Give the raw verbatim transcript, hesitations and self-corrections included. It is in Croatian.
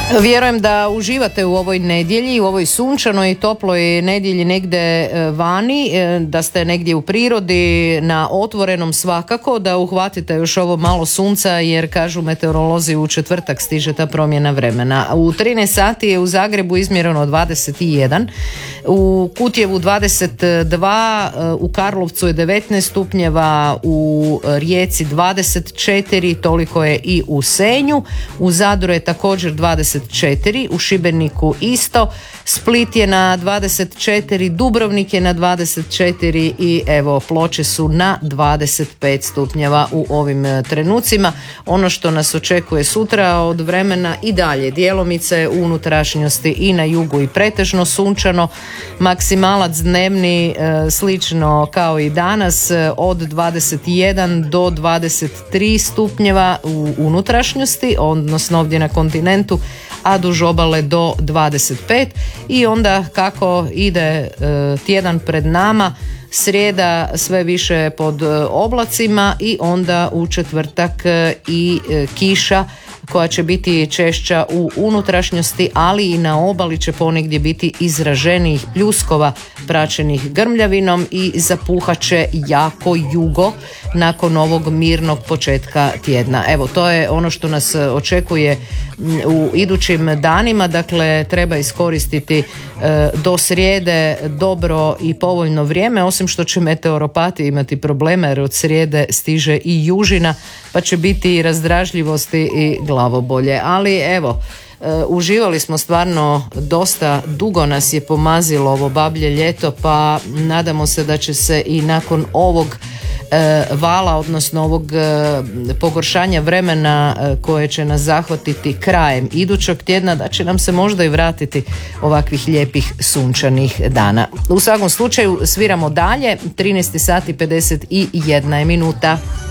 Vjerujem da uživate u ovoj nedjelji, u ovoj sunčanoj i toploj nedjelji negdje vani, da ste negdje u prirodi, na otvorenom svakako, da uhvatite još ovo malo sunca jer kažu meteorolozi u četvrtak stiže ta promjena vremena. U trinaest sati je u Zagrebu izmjereno dvadeset jedan, u Kutjevu dvadeset dva, u Karlovcu je devetnaest stupnjeva, u Rijeci dvadeset četiri, toliko je i u Senju, u Zadru je također dvadeset četiri, u Šibeniku isto, Split je na dvadeset četiri, Dubrovnik je na dvadeset četiri i evo Ploče su na dvadeset pet stupnjeva u ovim trenucima. Ono što nas očekuje sutra od vremena i dalje djelomice u unutrašnjosti i na jugu i pretežno sunčano, maksimalac dnevni e, slično kao i danas od dvadeset jedan do dvadeset tri stupnjeva u unutrašnjosti, odnosno ovdje na kontinentu, a duž obale do dvadeset pet. I onda kako ide e, tjedan pred nama, srijeda sve više pod e, oblacima i onda u četvrtak e, i e, kiša koja će biti češća u unutrašnjosti, ali i na obali će ponegdje biti izraženijih pljuskova praćenih grmljavinom i zapuhat će jako jugo nakon ovog mirnog početka tjedna. Evo, to je ono što nas očekuje u idućim danima, dakle treba iskoristiti e, do srijede dobro i povoljno vrijeme, osim što će meteoropati imati probleme jer od srijede stiže i južina, pa će biti i razdražljivosti i glavobolje, ali evo, e, uživali smo stvarno dosta dugo, nas je pomazilo ovo bablje ljeto, pa nadamo se da će se i nakon ovog e, vala, odnosno ovog e, pogoršanja vremena e, koje će nas zahvatiti krajem idućeg tjedna, da će nam se možda i vratiti ovakvih lijepih sunčanih dana. U svakom slučaju sviramo dalje, trinaest sati pedeset jedna minuta.